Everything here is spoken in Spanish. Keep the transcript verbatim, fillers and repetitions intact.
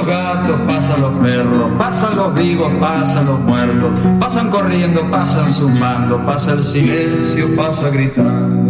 los gatos, pasan los perros, pasan los vivos, pasan los muertos, pasan corriendo, pasan zumbando, pasa el silencio, pasa gritando.